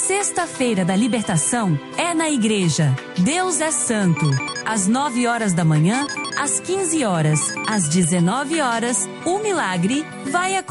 Sexta-feira da Libertação é na igreja. Deus é Santo. Às 9 horas da manhã, às 15 horas, às 19 horas, o milagre vai acontecer.